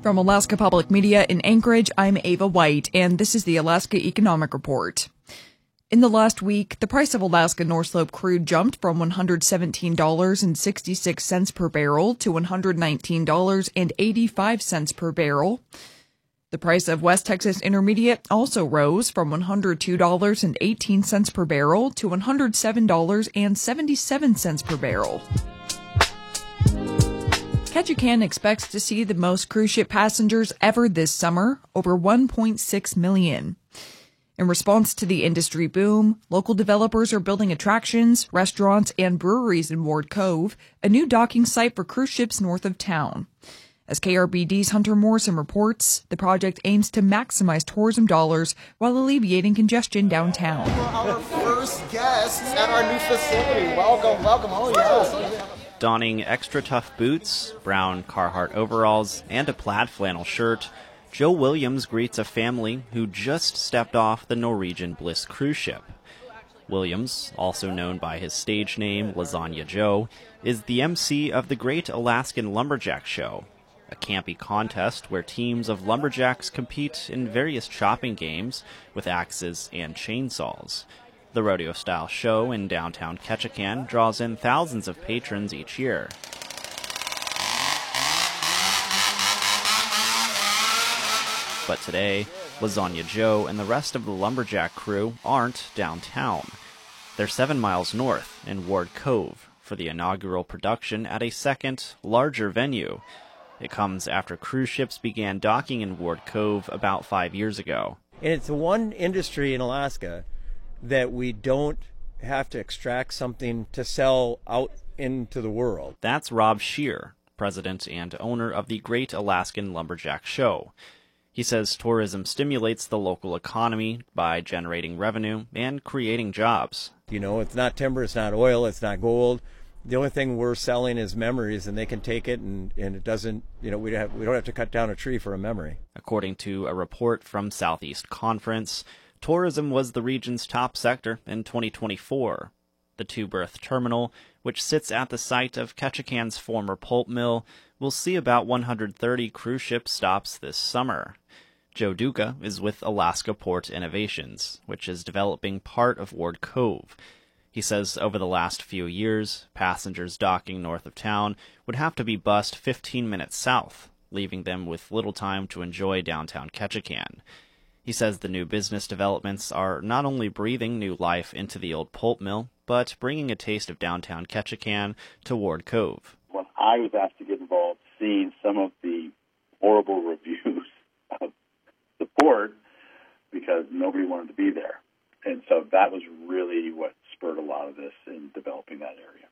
From Alaska Public Media in Anchorage, I'm Ava White, and this is the Alaska Economic Report. In the last week, the price of Alaska North Slope crude jumped from $117.66 per barrel to $119.85 per barrel. The price of West Texas Intermediate also rose from $102.18 per barrel to $107.77 per barrel. Ketchikan expects to see the most cruise ship passengers ever this summer, over 1.6 million. In response to the industry boom, local developers are building attractions, restaurants, and breweries in Ward Cove, a new docking site for cruise ships north of town. As KRBD's Hunter Morrison reports, the project aims to maximize tourism dollars while alleviating congestion downtown. Our first guests at our new facility. Welcome. Oh, yes. Donning extra tough boots, brown Carhartt overalls, and a plaid flannel shirt, Joe Williams greets a family who just stepped off the Norwegian Bliss cruise ship. Williams, also known by his stage name Lasagna Joe, is the MC of the Great Alaskan Lumberjack Show, a campy contest where teams of lumberjacks compete in various chopping games with axes and chainsaws. The rodeo-style show in downtown Ketchikan draws in thousands of patrons each year. But today, Lasagna Joe and the rest of the lumberjack crew aren't downtown. They're 7 miles north in Ward Cove for the inaugural production at a second, larger venue. It comes after cruise ships began docking in Ward Cove about 5 years ago. And it's the one industry in Alaska that we don't have to extract something to sell out into the world. That's Rob Scheer, president and owner of the Great Alaskan Lumberjack Show. He says tourism stimulates the local economy by generating revenue and creating jobs. You know, it's not timber, it's not oil, it's not gold. The only thing we're selling is memories, and they can take it, and it doesn't, you know, we don't have to cut down a tree for a memory. According to a report from Southeast Conference, tourism was the region's top sector in 2024. The two-berth terminal, which sits at the site of Ketchikan's former pulp mill, will see about 130 cruise ship stops this summer. Joe Duca is with Alaska Port Innovations, which is developing part of Ward Cove. He says over the last few years, passengers docking north of town would have to be bussed 15 minutes south, leaving them with little time to enjoy downtown Ketchikan. He says the new business developments are not only breathing new life into the old pulp mill, but bringing a taste of downtown Ketchikan to Ward Cove. When I was asked to get involved, seeing some of the horrible reviews of the port, because nobody wanted to be there. And so that was really what spurred a lot of this in developing that area.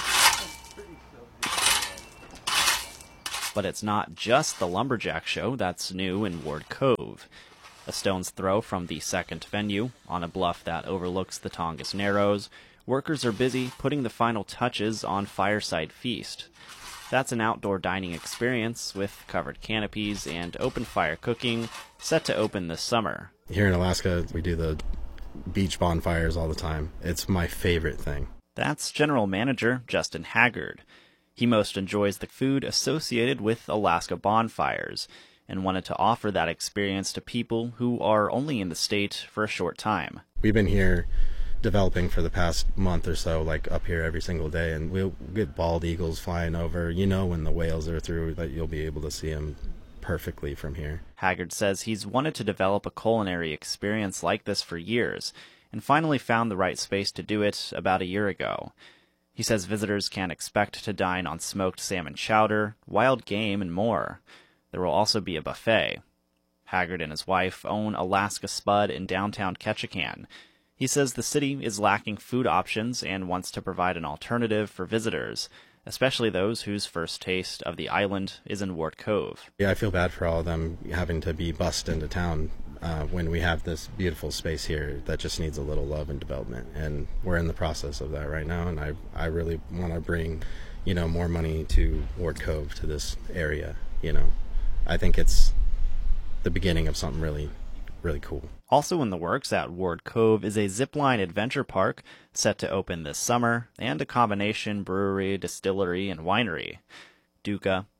But it's not just the Lumberjack Show that's new in Ward Cove. A stone's throw from the second venue, on a bluff that overlooks the Tongass Narrows, workers are busy putting the final touches on Fireside Feast. That's an outdoor dining experience with covered canopies and open fire cooking set to open this summer. Here in Alaska, we do the beach bonfires all the time. It's my favorite thing. That's General Manager Justin Haggard. He most enjoys the food associated with Alaska bonfires, and wanted to offer that experience to people who are only in the state for a short time. We've been here developing for the past month or so, like up here every single day, and we'll get bald eagles flying over. You know, when the whales are through, that you'll be able to see them perfectly from here. Haggard says he's wanted to develop a culinary experience like this for years, and finally found the right space to do it about a year ago. He says visitors can expect to dine on smoked salmon chowder, wild game, and more. There will also be a buffet. Haggard and his wife own Alaska Spud in downtown Ketchikan. He says the city is lacking food options and wants to provide an alternative for visitors, especially those whose first taste of the island is in Ward Cove. Yeah, I feel bad for all of them having to be bussed into town when we have this beautiful space here that just needs a little love and development. And we're in the process of that right now, and I really want to bring, more money to Ward Cove, to this area, I think it's the beginning of something really, really cool. Also in the works at Ward Cove is a zipline adventure park set to open this summer, and a combination brewery, distillery, and winery. Duca,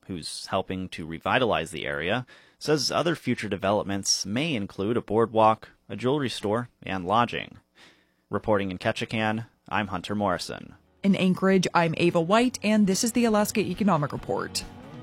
who's helping to revitalize the area, says other future developments may include a boardwalk, a jewelry store, and lodging. Reporting in Ketchikan, I'm Hunter Morrison. In Anchorage, I'm Ava White, and this is the Alaska Economic Report.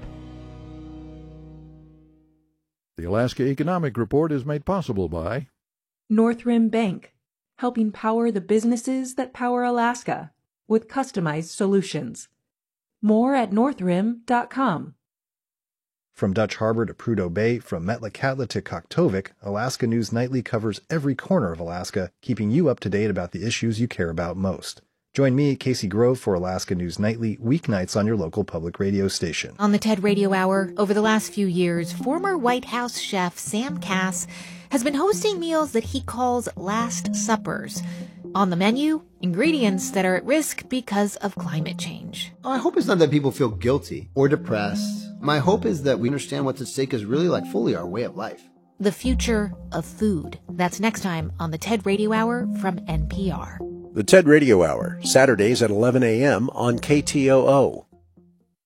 The Alaska Economic Report is made possible by Northrim Bank, helping power the businesses that power Alaska with customized solutions. More at northrim.com. From Dutch Harbor to Prudhoe Bay, from Metlakatla to Koktovik, Alaska News Nightly covers every corner of Alaska, keeping you up to date about the issues you care about most. Join me, Casey Grove, for Alaska News Nightly, weeknights on your local public radio station. On the TED Radio Hour, over the last few years, former White House chef Sam Kass has been hosting meals that he calls Last Suppers. On the menu, ingredients that are at risk because of climate change. I hope it's not that people feel guilty or depressed. My hope is that we understand what's at stake is really like fully our way of life. The future of food. That's next time on the TED Radio Hour from NPR. The TED Radio Hour, Saturdays at 11 a.m. on KTOO.